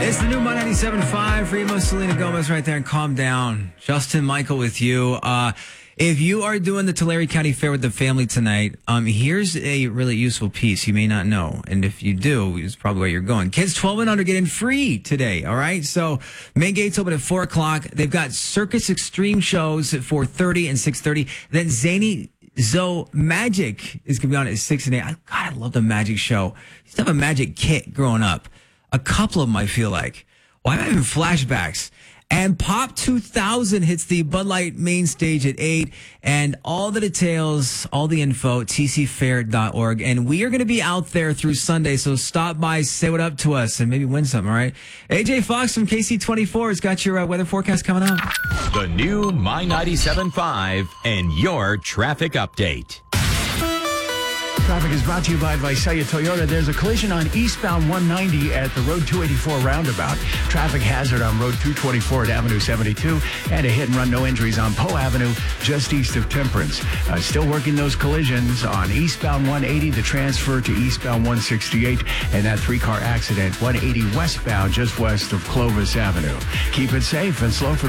It's the new My 97.5. Remo, Selena Gomez right there, and Calm Down. Justin Michael with you. If you are doing the Tulare County Fair with the family tonight, here's a really useful piece you may not know. And if you do, it's probably where you're going. Kids 12 and under get in free today, all right? So main gates open at 4 o'clock. They've got Circus Extreme shows at 4:30 and 6:30. Then Zany Zoe Magic is going to be on at 6 and 8. I love the magic show. I used to have a magic kit growing up. A couple of them, I feel like. Well, I'm having flashbacks. And Pop 2000 hits the Bud Light main stage at 8. And all the details, all the info, tcfair.org. And we are going to be out there through Sunday. So stop by, say what up to us, and maybe win something, all right? AJ Fox from KC24 has got your weather forecast coming up. The new My 97.5 and your traffic update. Traffic is brought to you by Visalia Toyota. There's a collision on eastbound 190 at the Road 284 roundabout. Traffic hazard on Road 224 at Avenue 72. And a hit and run, no injuries on Poe Avenue, just east of Temperance. Still working those collisions on eastbound 180, the transfer to eastbound 168, and that 3-car accident, 180 westbound, just west of Clovis Avenue. Keep it safe and slow for